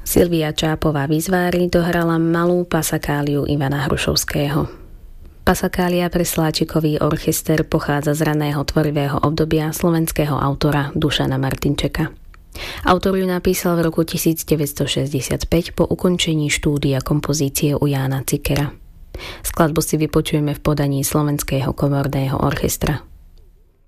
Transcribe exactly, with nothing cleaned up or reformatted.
Silvia Čápová Vizvári dohrala malú pasakáliu Ivana Hrušovského. Pasakália pre Sláčikový orchester pochádza z raného tvorivého obdobia slovenského autora Dušana Martinčeka. Autor ju napísal v roku devätnásťstošesťdesiatpäť po ukončení štúdia kompozície u Jána Cikera. Skladbu si vypočujeme v podaní Slovenského komorného orchestra.